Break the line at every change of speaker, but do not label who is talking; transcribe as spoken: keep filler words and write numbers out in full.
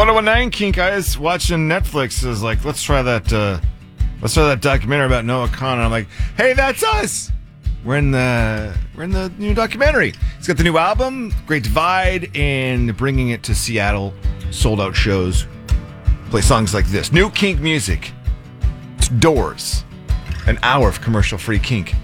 oh one nine Kink, I was watching Netflix. Is like, let's try that. Uh, let's try that documentary about Noah Khan. And I'm like, hey, that's us. We're in the we're in the new documentary. He's got the new album, Great Divide, and bringing it to Seattle. Sold out shows. Play songs like this. New Kink music. It's Doors. An hour of commercial free Kink.